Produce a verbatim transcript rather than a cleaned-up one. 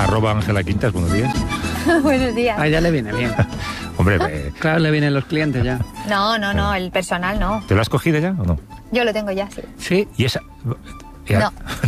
Arroba Ángela Quintas, buenos días. Buenos días. A ella le viene bien. Hombre, eh, Claro, le vienen los clientes ya. No, no, no, el personal no. ¿te lo has cogido ya o no? Yo lo tengo ya, sí. Sí. Y esa... No.